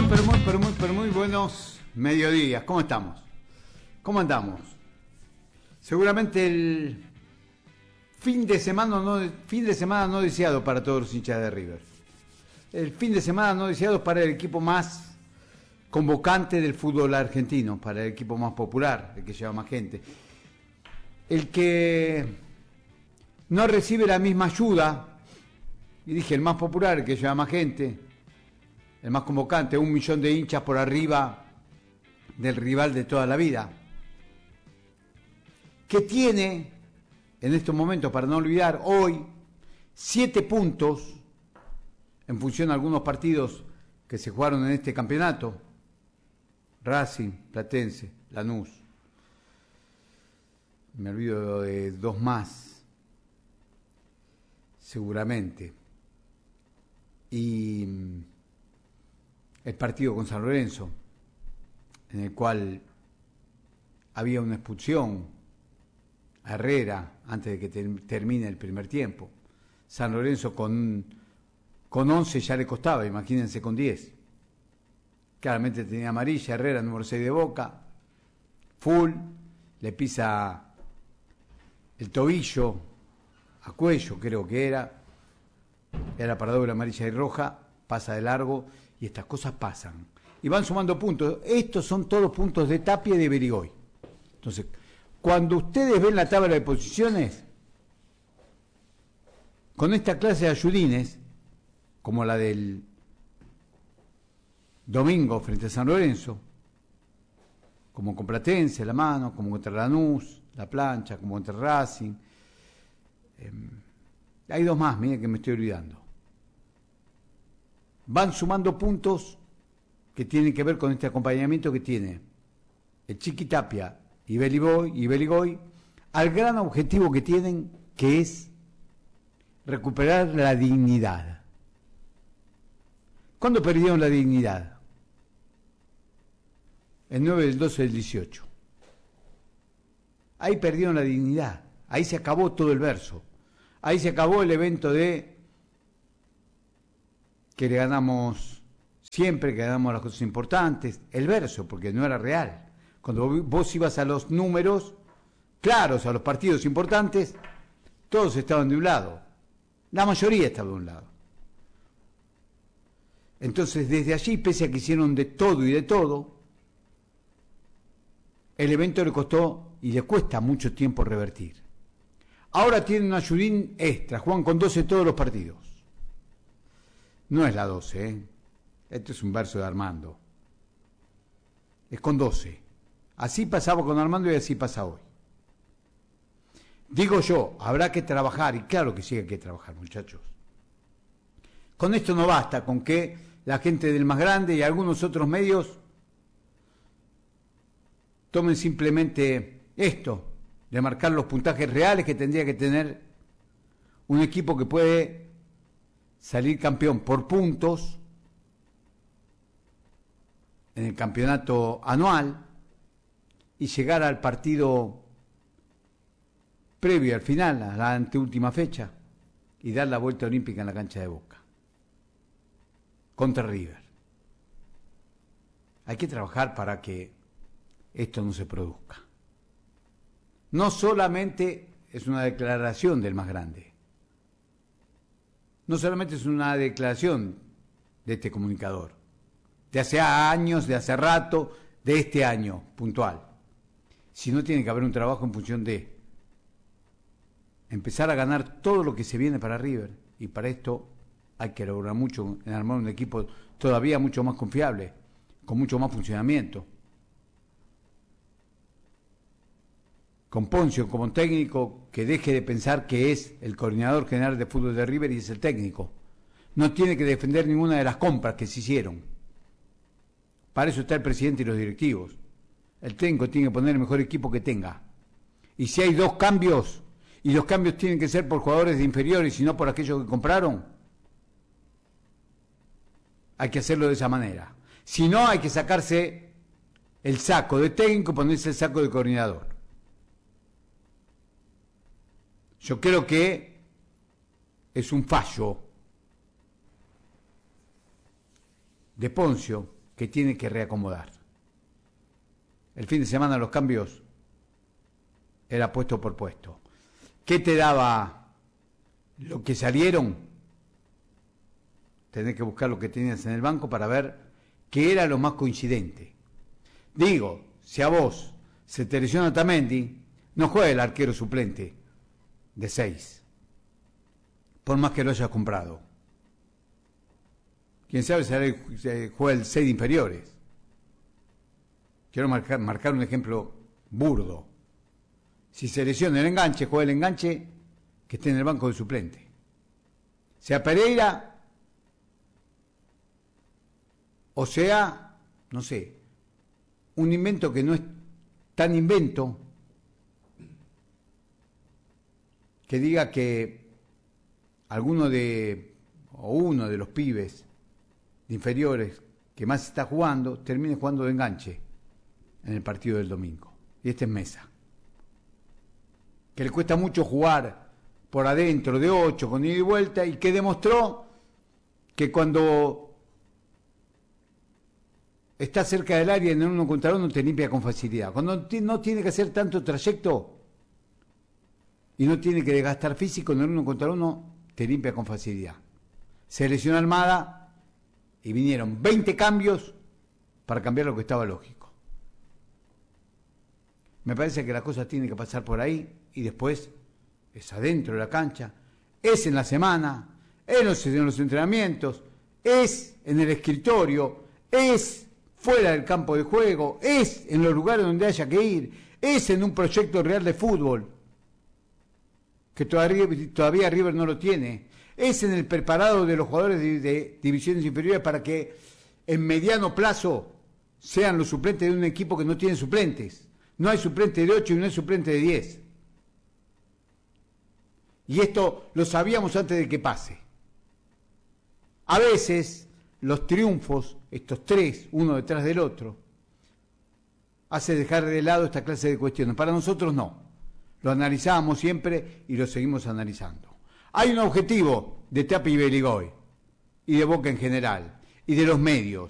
pero muy buenos mediodías. ¿Cómo estamos? ¿Cómo andamos? Seguramente el fin de semana no deseado para todos los hinchas de River. El fin de semana no deseado para el equipo más convocante del fútbol argentino, para el equipo más popular, el que lleva más gente. El que no recibe la misma ayuda, y dije el más popular, el que lleva más gente, el más convocante, 1 millón de hinchas por arriba del rival de toda la vida, que tiene en estos momentos, para no olvidar, hoy 7 puntos en función de algunos partidos que se jugaron en este campeonato: Racing, Platense, Lanús, me olvido de 2 más seguramente, y el partido con San Lorenzo, en el cual había una expulsión a Herrera antes de que termine el primer tiempo. San Lorenzo con 11 ya le costaba, imagínense con 10. Claramente tenía amarilla, Herrera, número 6 de Boca, full, le pisa el tobillo a Cuello, creo que era para doble amarilla y roja, pasa de largo, y estas cosas pasan. Y van sumando puntos. Estos son todos puntos de Tapia y de Berigoy. Entonces, cuando ustedes ven la tabla de posiciones, con esta clase de ayudines, como la del domingo frente a San Lorenzo, como con Platense, la mano, como contra Lanús, la plancha, como contra Racing, hay 2 más, miren que me estoy olvidando. Van sumando puntos que tienen que ver con este acompañamiento que tiene el Chiqui Tapia y Berigoy al gran objetivo que tienen, que es recuperar la dignidad. ¿Cuándo perdieron la dignidad? El 9 del 12 del 18. Ahí perdieron la dignidad. Ahí se acabó todo el verso. Ahí se acabó el evento de que le ganamos siempre, que ganamos las cosas importantes. El verso, porque no era real. Cuando vos ibas a los números claros, a los partidos importantes, todos estaban de un lado. La mayoría estaba de un lado. Entonces, desde allí, pese a que hicieron de todo y de todo, el evento le costó y le cuesta mucho tiempo revertir. Ahora tienen un ayudín extra, juegan con 12 todos los partidos. No es la 12, ¿eh? Esto es un verso de Armando. Es con 12. Así pasaba con Armando y así pasa hoy. Digo yo, habrá que trabajar, y claro que sí hay que trabajar, muchachos. Con esto no basta, con que la gente del Más Grande y algunos otros medios tomen simplemente esto, de marcar los puntajes reales que tendría que tener un equipo que puede salir campeón por puntos en el campeonato anual y llegar al partido previo al final, a la anteúltima fecha, y dar la vuelta olímpica en la cancha de Boca contra River. Hay que trabajar para que esto no se produzca. No solamente es una declaración del Más Grande, no solamente es una declaración de este comunicador, de hace años, de hace rato, de este año puntual, sino tiene que haber un trabajo en función de empezar a ganar todo lo que se viene para River, y para esto hay que lograr mucho en armar un equipo todavía mucho más confiable, con mucho más funcionamiento. Con Poncio como técnico, que deje de pensar que es el coordinador general de fútbol de River y es el técnico. No tiene que defender ninguna de las compras que se hicieron. Para eso está el presidente y los directivos. El técnico tiene que poner el mejor equipo que tenga. Y si hay 2 cambios, y los cambios tienen que ser por jugadores de inferiores y no por aquellos que compraron, hay que hacerlo de esa manera. Si no, hay que sacarse el saco de técnico y ponerse el saco de coordinador. Yo creo que es un fallo de Poncio, que tiene que reacomodar. El fin de semana los cambios era puesto por puesto. ¿Qué te daba lo que salieron? Tenés que buscar lo que tenías en el banco para ver qué era lo más coincidente. Digo, si a vos se te lesiona Tamendi, no juega el arquero suplente de 6, por más que lo hayas comprado. Quién sabe si juega el 6 de inferiores. Quiero marcar un ejemplo burdo. Si se lesiona el enganche, juega el enganche que esté en el banco de suplente. Sea Pereira, o sea, no sé, un invento que no es tan invento, que diga que uno de los pibes de inferiores que más está jugando, termine jugando de enganche en el partido del domingo. Y este es Mesa. Que le cuesta mucho jugar por adentro de 8 con ida y vuelta, y que demostró que cuando está cerca del área en el 1 contra 1 te limpia con facilidad. Cuando no tiene que hacer tanto trayecto y no tiene que desgastar físico, en el 1 contra 1 te limpia con facilidad. Se lesionó Almada y vinieron 20 cambios para cambiar lo que estaba lógico. Me parece que la cosa tiene que pasar por ahí, y después es adentro de la cancha, es en la semana, es en los entrenamientos, es en el escritorio, es fuera del campo de juego, es en los lugares donde haya que ir, es en un proyecto real de fútbol, que todavía River no lo tiene, es en el preparado de los jugadores de divisiones inferiores para que en mediano plazo sean los suplentes de un equipo que no tiene suplentes. No hay suplente de 8 y no hay suplente de 10. Y esto lo sabíamos antes de que pase. A veces los triunfos, estos 3, uno detrás del otro, hace dejar de lado esta clase de cuestiones. Para nosotros no. Lo analizábamos siempre y lo seguimos analizando. Hay un objetivo de Tapia y Beligoy, y de Boca en general, y de los medios,